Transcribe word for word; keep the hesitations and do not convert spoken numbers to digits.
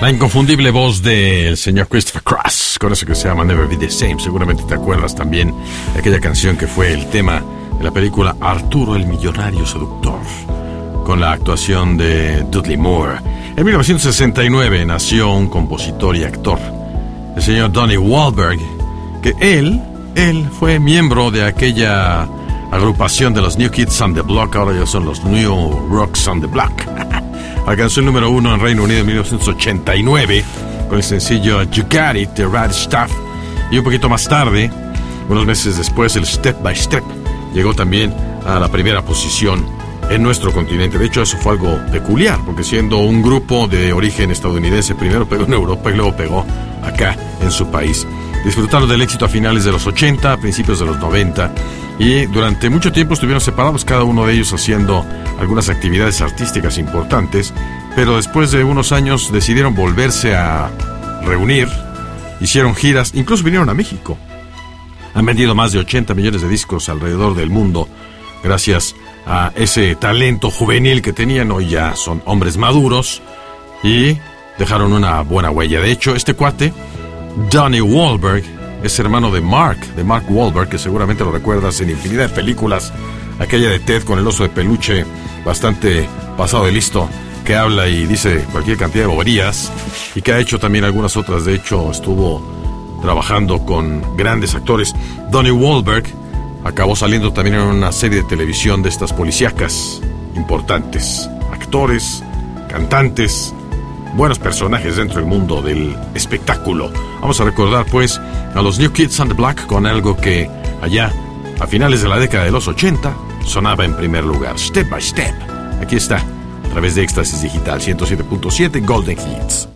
La inconfundible voz del señor Christopher Cross, con eso que se llama Never Be the Same. Seguramente te acuerdas también de aquella canción que fue el tema de la película Arturo el Millonario Seductor, con la actuación de Dudley Moore. En mil novecientos sesenta y nueve nació un compositor y actor, el señor Donnie Wahlberg, que él, él fue miembro de aquella agrupación de los New Kids on the Block, ahora ya son los New Rocks on the Block. Alcanzó el número uno en Reino Unido en mil novecientos ochenta y nueve con el sencillo You Got It, The Right Stuff. Y un poquito más tarde, unos meses después, el Step by Step llegó también a la primera posición en nuestro continente. De hecho, eso fue algo peculiar, porque siendo un grupo de origen estadounidense, primero pegó en Europa y luego pegó acá en su país. Disfrutaron del éxito a finales de los ochenta, a principios de los noventa, y durante mucho tiempo estuvieron separados, cada uno de ellos haciendo algunas actividades artísticas importantes, pero después de unos años decidieron volverse a reunir, hicieron giras, incluso vinieron a México. Han vendido más de ochenta millones de discos alrededor del mundo, gracias a ese talento juvenil que tenían. Hoy ya son hombres maduros y dejaron una buena huella. De hecho, este cuate, Donnie Wahlberg, es hermano de Mark, de Mark Wahlberg, que seguramente lo recuerdas en infinidad de películas. Aquella de Ted con el oso de peluche, bastante pasado de listo, que habla y dice cualquier cantidad de boberías, y que ha hecho también algunas otras. De hecho, estuvo trabajando con grandes actores. Donnie Wahlberg acabó saliendo también en una serie de televisión de estas policíacas importantes. Actores, cantantes, buenos personajes dentro del mundo del espectáculo. Vamos a recordar pues a los New Kids on the Block con algo que allá a finales de la década de los ochenta sonaba en primer lugar, Step by Step. Aquí está, a través de Éxtasis Digital ciento siete punto siete Golden Hits.